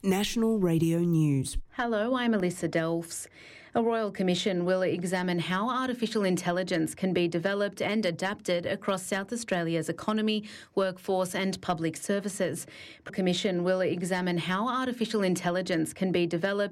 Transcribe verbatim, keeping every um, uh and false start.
National Radio News. Hello, I'm Alyssa Delfs. A Royal Commission will examine how artificial intelligence can be developed and adapted across South Australia's economy, workforce and public services. The Commission will examine how artificial intelligence can be developed